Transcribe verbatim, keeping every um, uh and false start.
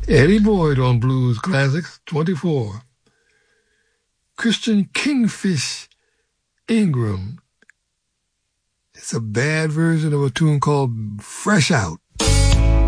Eddie Boyd on Blues Classics twenty-four. Christian Kingfish Ingram. It's a bad version of a tune called Fresh Out.